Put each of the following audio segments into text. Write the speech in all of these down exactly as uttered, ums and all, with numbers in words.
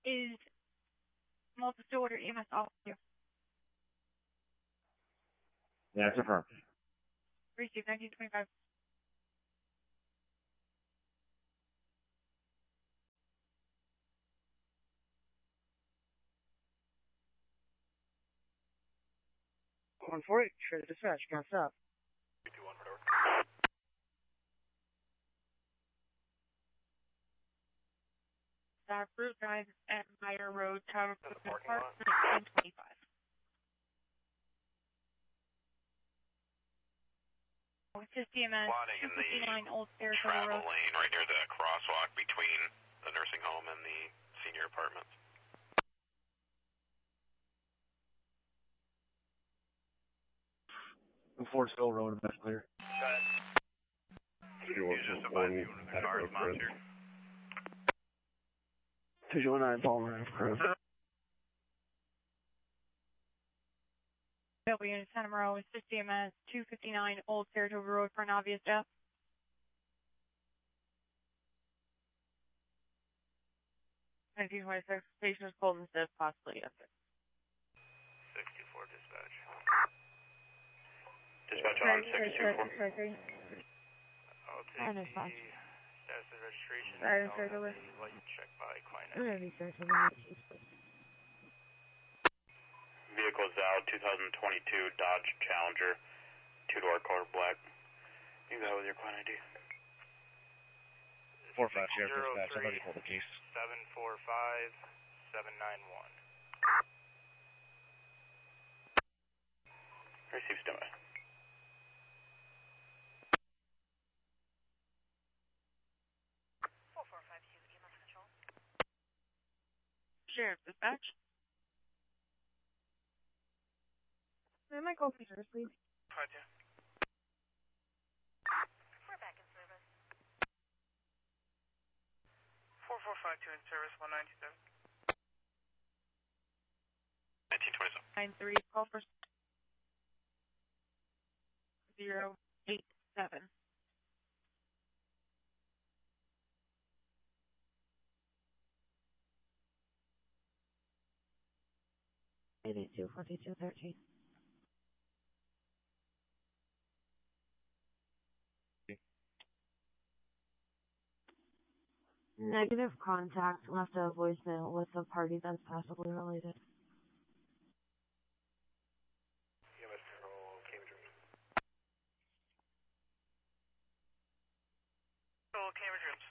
is multiple order E M S officer. That's affirmed. Receive nineteen twenty-five. one four eight, trailer dispatch, can't stop. two two one, whatever. Stop Route nine at Meyer Road, Tower In the Park, parking lot? nineteen twenty-five. Assist E M S, Plotting in two fifty-nine the Old Saratoga travel Road. lane right near the crosswalk between the nursing home and the senior apartments. Forest Hill Road, that's clear. You just advise you when the car is monitored. two one nine, Palmer, crew. W in Santa Maria, assist E M S, two fifty-nine Old Saratoga Road for an obvious death. nineteen twenty-six, patient is cold and stiff, possibly yes. sixty-four dispatch. Dispatch on six two four. Sorry, sorry. I'll take I the know, fine. status of registration. Sorry, and sorry, I'll sorry. have the light check by client. I'm gonna be searching the case, please. Vehicle is out, two thousand twenty-two Dodge Challenger, two-door color black. You go with your client I D. four five, Sheriff Dispatch. I'm ready to hold the case. seven four five seven nine one. Receive standby. four four five two, E M S control. Sheriff Dispatch. May I call for service, please? Roger. We're back in service. four four five two in service, one nine two seven. nineteen twenty-seven. Nine three, call for zero eight seven. Eight eight two forty two thirteen. Negative contact, left a voicemail with a party that's possibly related. E M S control, Cambridge Rooms. Control, Cambridge Rooms.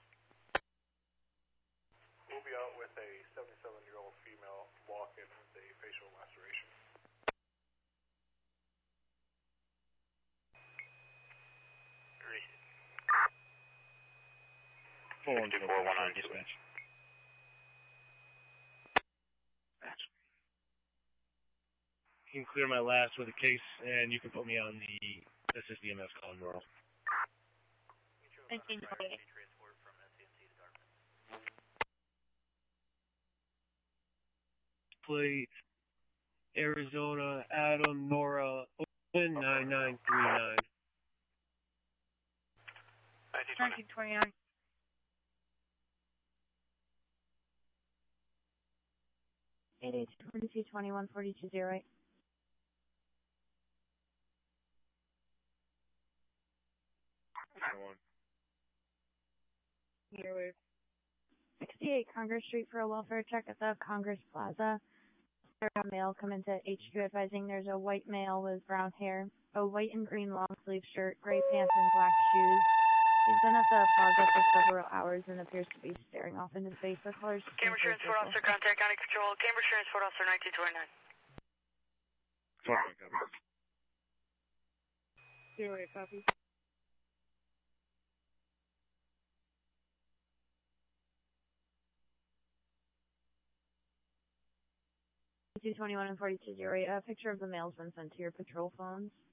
We'll be out with a seventy-seven-year-old female walk-in with a facial laceration. six two four one nine two. Dispatch. You can clear my last with a case, and you can put me on the assist E M S calling roll. nineteen twenty-eight. Plate, Arizona, Adam, Nora, Open, nine nine three nine. nineteen twenty-nine. eight eight two forty-two twenty-one forty-two zero eight. sixty-eight Congress Street for a welfare check at the Congress Plaza. There a male come into H Q advising there's a white male with brown hair, a white and green long sleeve shirt, gray pants, and black shoes. He's been at the plaza for several hours and appears to be staring off into space. The colors. Cambridge Transport Officer, contact County Control. Cambridge Transport Officer, nineteen twenty-nine. Sorry, copy. Zero eight copy. two twenty-one and forty-two zero eight. A picture of the mail's been sent to your patrol phones.